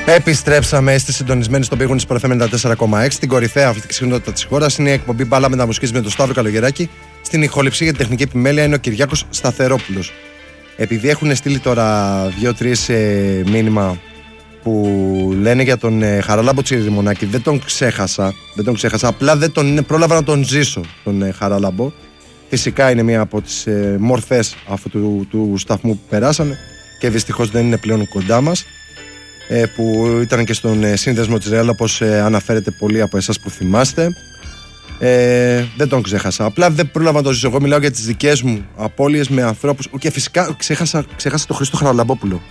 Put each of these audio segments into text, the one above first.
Επιστρέψαμε, είστε συντονισμένοι στον πύργο της Πορεφέ 94,6. Την κορυφαία αθλητική συχνότητα της χώρας είναι η εκπομπή Μπάλα Μεταμουσικής με τον Σταύρο Καλογεράκη. Στην ηχοληψία για την τεχνική επιμέλεια είναι ο Κυριάκος Σταθερόπουλος. Επειδή έχουν στείλει τώρα 2-3 μήνυμα που λένε για τον Χαράλαμπο Τσιριμονάκη, δεν τον ξέχασα. Απλά δεν τον πρόλαβα να τον ζήσω τον Χαράλαμπο. Φυσικά είναι μία από τις μορφές αυτού του σταθμού που περάσανε και δυστυχώς δεν είναι πλέον κοντά μας. Που ήταν και στον σύνδεσμο της Ρεάλ, όπως αναφέρετε πολλοί από εσάς που θυμάστε. Δεν τον ξέχασα. Απλά δεν πρόλαβα να το ζήσω. Εγώ μιλάω για τις δικές μου απώλειες με ανθρώπους. Και φυσικά ξέχασα τον Χρήστο Χαραλαμπόπουλο.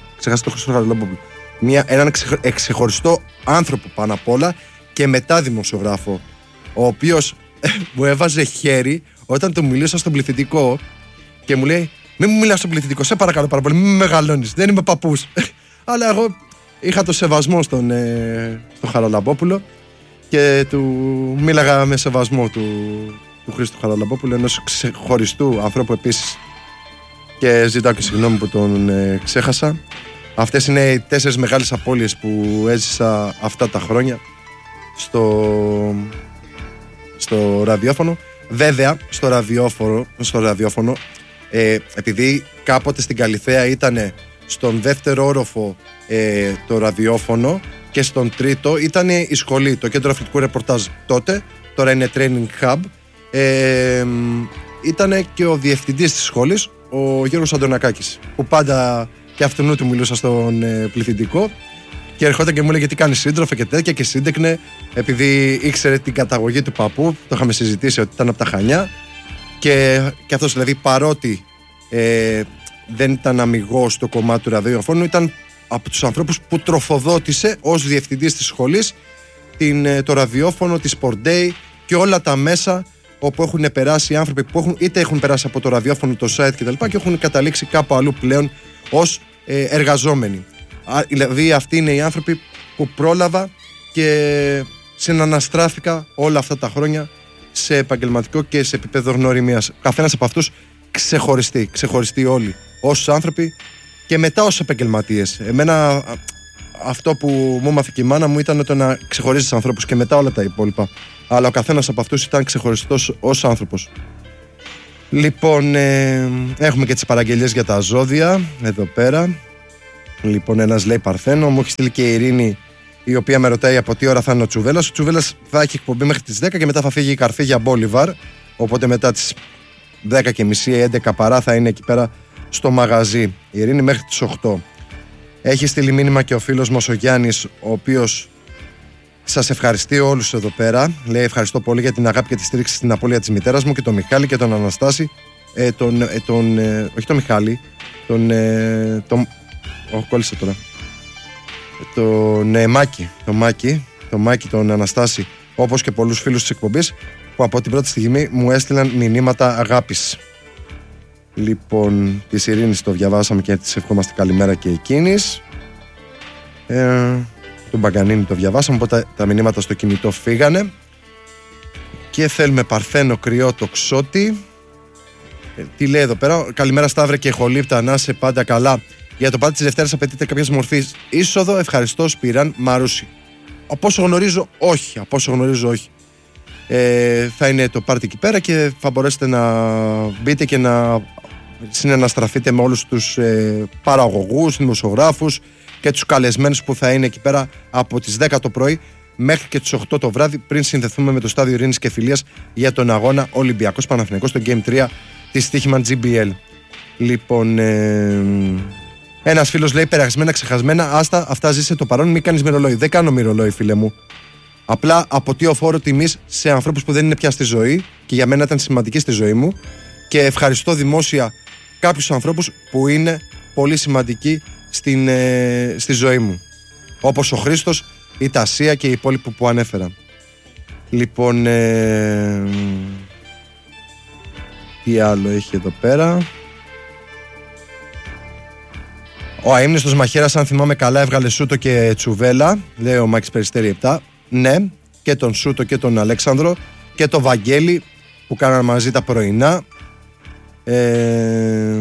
Έναν ξεχωριστό άνθρωπο πάνω απ' όλα και μετά δημοσιογράφο, ο οποίος μου έβαζε χέρι όταν του μιλούσα στον πληθυντικό και μου λέει: μην μου μιλάς στον πληθυντικό, σε παρακαλώ πάρα πολύ, μην με μεγαλώνεις, δεν είμαι παππούς. Αλλά εγώ είχα το σεβασμό στον Χαραλαμπόπουλο και του μίλαγα με σεβασμό του Χρήστου Χαραλαμπόπουλου, ενός ξεχωριστού ανθρώπου επίσης, και ζητάω και συγγνώμη που τον ξέχασα. Αυτές είναι οι 4 μεγάλες απώλειες που έζησα αυτά τα χρόνια στο ραδιόφωνο. Βέβαια, στο ραδιόφωνο επειδή κάποτε στην Καλιθέα ήταν στον δεύτερο όροφο το ραδιόφωνο και στον τρίτο ήταν η σχολή, το κέντρο αθλητικού ρεπορτάζ τότε, τώρα είναι training hub. Ήταν και ο διευθυντής της σχολής, ο Γιώργος Αντωνακάκης, που πάντα και αυτού του μιλούσα στον πληθυντικό και ερχόταν και μου έλεγε τι κάνει σύντροφε και τέτοια, και σύντεκνε επειδή ήξερε την καταγωγή του παππού, το είχαμε συζητήσει ότι ήταν από τα Χανιά, και αυτός δηλαδή, παρότι δεν ήταν αμιγός στο κομμάτι του ραδιοφώνου, ήταν από τους ανθρώπους που τροφοδότησε ως διευθυντής της σχολής το ραδιόφωνο, τη Sport Day και όλα τα μέσα όπου έχουν περάσει οι άνθρωποι που είτε έχουν περάσει από το ραδιόφωνο, το site κτλ. Και έχουν καταλήξει κάπου αλλού πλέον ως εργαζόμενοι. Δηλαδή αυτοί είναι οι άνθρωποι που πρόλαβα και συναναστράφηκα όλα αυτά τα χρόνια σε επαγγελματικό και σε επίπεδο γνωριμίας. Καθένας από αυτούς ξεχωριστοί όλοι ως άνθρωποι και μετά ως επαγγελματίες. Εμένα αυτό που μου έμαθε και η μάνα μου ήταν το να ξεχωρίζεις ανθρώπους και μετά όλα τα υπόλοιπα. Αλλά ο καθένας από αυτούς ήταν ξεχωριστός ως άνθρωπος. Λοιπόν, έχουμε και τις παραγγελίες για τα ζώδια εδώ πέρα. Λοιπόν, ένας λέει Παρθένο, μου έχει στείλει και η Ειρήνη, η οποία με ρωτάει από τι ώρα θα είναι ο Τσουβέλλας. Ο Τσουβέλλας θα έχει εκπομπή μέχρι τις 10 και μετά θα φύγει η Καρφή για Μπόλιβαρ. Οπότε μετά τις 10:30-11 παρά θα είναι εκεί πέρα στο μαγαζί. Η Ειρήνη μέχρι τις 8. Έχει στείλει μήνυμα και ο φίλος μας ο Γιάννης, ο οποίος σας ευχαριστεί όλους εδώ πέρα. Λέει ευχαριστώ πολύ για την αγάπη και τη στήριξη στην απώλεια της μητέρας μου και τον Μιχάλη και τον Αναστάση. Όχι τον Μιχάλη, κόλλησε τώρα. Τον Μάκη, τον Αναστάση, όπως και πολλούς φίλους της εκπομπής που από την πρώτη στιγμή μου έστειλαν μηνύματα αγάπης. Λοιπόν, της Ειρήνης το διαβάσαμε και της ευχόμαστε καλημέρα και εκείνης. Τον Μπαγκανίνη το διαβάσαμε, οπότε τα μηνύματα στο κινητό φύγανε. Και θέλουμε Παρθένο κρυό τοξότη. Τι λέει εδώ πέρα? Καλημέρα Σταύρε και Χολύπτα, να είσαι πάντα καλά. Για το πάτη της Δευτέρας απαιτείται κάποια μορφή είσοδο? Ευχαριστώ Σπυράν Μαρούση. Από όσο γνωρίζω όχι. Θα είναι το πάρτι εκεί πέρα και θα μπορέσετε να μπείτε και να συναναστραφείτε με όλους τους παραγωγούς, δημοσιογράφους και τους καλεσμένους που θα είναι εκεί πέρα από τις 10 το πρωί μέχρι και τις 8 το βράδυ, πριν συνδεθούμε με το Στάδιο Ειρήνης και Φιλίας για τον αγώνα Ολυμπιακός Παναθηναϊκός στο Game 3 της Στοίχημαν GBL. Λοιπόν, ένας φίλος λέει περασμένα, ξεχασμένα, άστα, αυτά ζήσε το παρόν, μην κάνεις μυρολόι. Δεν κάνω μυρολόι, φίλε μου. Απλά αποτείω φόρο τιμής σε ανθρώπους που δεν είναι πια στη ζωή και για μένα ήταν σημαντική στη ζωή μου, και ευχαριστώ δημόσια κάποιους ανθρώπους που είναι πολύ σημαντικοί στη ζωή μου, όπως ο Χρήστος, η Τασία και οι υπόλοιποι που ανέφερα. Λοιπόν, τι άλλο έχει εδώ πέρα? Ο αείμνηστος μαχαίρας, αν θυμάμαι καλά, έβγαλε Σούτο και Τσουβέλα, λέει ο Μάκης Περιστέρη 7. Ναι, και τον Σούτο και τον Αλέξανδρο και τον Βαγγέλη που κάναν μαζί τα πρωινά.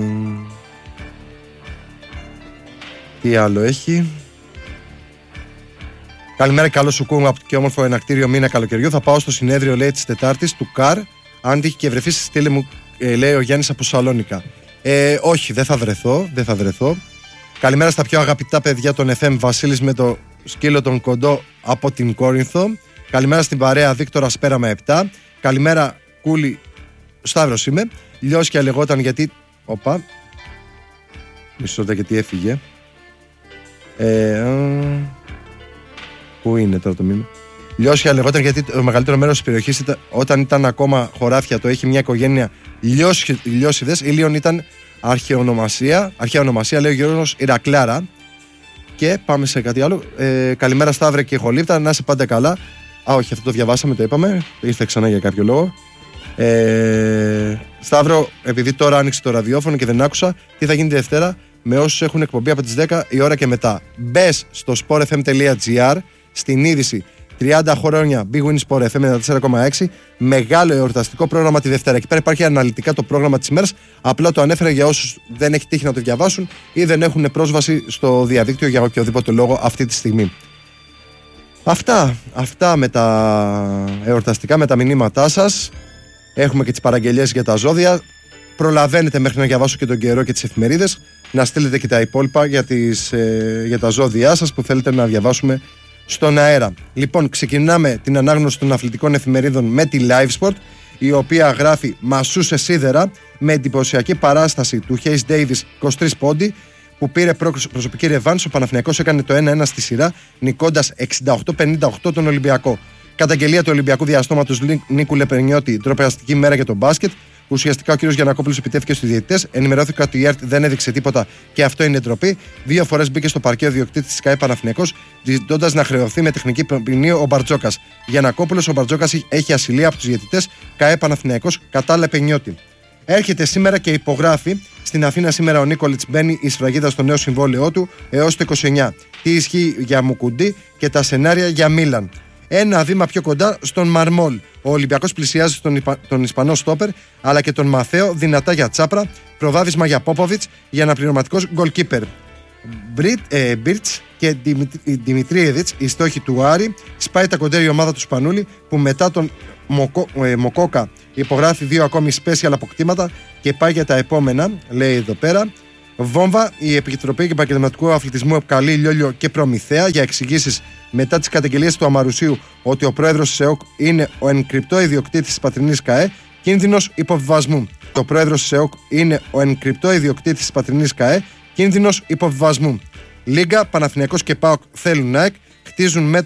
Τι άλλο έχει? Καλημέρα, καλό σου κόμμα και όμορφο ενακτήριο μήνα καλοκαιριού. Θα πάω στο συνέδριο, λέει, της Τετάρτης του ΚΑΡ. Αν τύχει και βρεθεί, στείλε μου, λέει ο Γιάννης από Σαλόνικα. Όχι, δεν θα βρεθώ. Καλημέρα στα πιο αγαπητά παιδιά των FM, Βασίλης με το σκύλο τον κοντό από την Κόρινθο. Καλημέρα στην παρέα Βίκτορα Σπέρα με 7. Καλημέρα Κούλη, Σταύρος είμαι. Λιώσια λεγόταν γιατί. Οπα. Μισό λεπτό γιατί έφυγε. Πού είναι τώρα το μήνυμα? Λιώσια λεγόταν γιατί το μεγαλύτερο μέρος της περιοχής όταν ήταν ακόμα χωράφια το έχει μια οικογένεια Λιώσιδες. Ήλιον ήταν αρχαία ονομασία, λέει ο Γιώργος Ηρακλάρα. Και πάμε σε κάτι άλλο. Καλημέρα Σταύρε και Χολίφτα, να είσαι πάντα καλά. Όχι, αυτό το διαβάσαμε, το είπαμε. Ήρθε ξανά για κάποιο λόγο. Σταύρο, επειδή τώρα άνοιξε το ραδιόφωνο και δεν άκουσα, τι θα γίνει τη Δευτέρα με όσους έχουν εκπομπή από τις 10 η ώρα και μετά. Μπες στο sportfm.gr στην είδηση 30 χρόνια Big Win Sport FM 94,6. Μεγάλο εορταστικό πρόγραμμα τη Δευτέρα. Εκεί πέρα υπάρχει αναλυτικά το πρόγραμμα της ημέρας. Απλά το ανέφερα για όσους δεν έχει τύχει να το διαβάσουν ή δεν έχουν πρόσβαση στο διαδίκτυο για οποιοδήποτε λόγο αυτή τη στιγμή. Αυτά με τα εορταστικά, με τα μηνύματά σας. Έχουμε και τις παραγγελίες για τα ζώδια. Προλαβαίνετε μέχρι να διαβάσω και τον καιρό και τις εφημερίδες να στείλετε και τα υπόλοιπα για τα ζώδιά σας που θέλετε να διαβάσουμε στον αέρα. Λοιπόν, ξεκινάμε την ανάγνωση των αθλητικών εφημερίδων με τη Live Sport, η οποία γράφει μασούσε σίδερα με εντυπωσιακή παράσταση του Hayes Davis 23 πόντι που πήρε προσωπική ρεβάνς. Ο Παναθηναϊκός έκανε το 1-1 στη σειρά, νικώντας 68-58 τον Ολυμπιακό. Καταγγελία του Ολυμπιακού διαστόματος Νίκου Λεπενιώτη, ντροπιαστική μέρα για τον μπάσκετ. Ουσιαστικά ο κ. Γιαννακόπουλος επιτέθηκε στους διαιτητές. Ενημερώθηκε ότι η ΕΡΤ δεν έδειξε τίποτα και αυτό είναι ντροπή. 2 φορές μπήκε στο παρκέ ο διοκτήτης της ΚΑΕ Παναθηναϊκός, ζητώντας να χρεωθεί με τεχνική ποινή ο Μπαρτζόκας. Γιαννακόπουλος, ο Μπαρτζόκας έχει ασυλία από τους διαιτητές ΚΑΕ Παναθηναϊκός κατά Λεπενιώτη. Έρχεται σήμερα και υπογράφει στην Αθήνα σήμερα ο Νίκολιτς, μπαίνει η σφραγίδα στο νέο συμβόλαιό του έως το 29. Τι ισχύει για Μουκουντή και τα σενάρια για Μίλαν. Ένα βήμα πιο κοντά στον Μαρμόλ. Ο Ολυμπιακός πλησιάζει τον Ισπανό στόπερ αλλά και τον Μαθαίο δυνατά για Τσάπρα. Προβάδισμα για Πόποβιτς για αναπληρωματικός γκολκίπερ. Μπίρτς και Δημητρίεβιτς, οι στόχοι του Άρη. Σπάει τα κοντέρια η ομάδα του Σπανούλη που μετά τον Μοκόκα υπογράφει 2 ακόμη special αποκτήματα και πάει για τα επόμενα, λέει εδώ πέρα. Βόμβα, η Επιτροπή Επαγγελματικού Αθλητισμού καλεί Λιόλιο και Προμηθέα για εξηγήσεις μετά τις καταγγελίες του Αμαρουσίου ότι ο πρόεδρος της ΕΟΚ είναι ο εν κρυπτό ιδιοκτήτης της πατρινής ΚΑΕ, κίνδυνος υποβιβασμού. Ο πρόεδρος της ΕΟΚ είναι ο εν κρυπτό ιδιοκτήτης της πατρινής ΚΑΕ, κίνδυνος υποβιβασμού. Λίγκα, Παναθηναϊκός και ΠΑΟΚ θέλουν ΑΕΚ, χτίζουν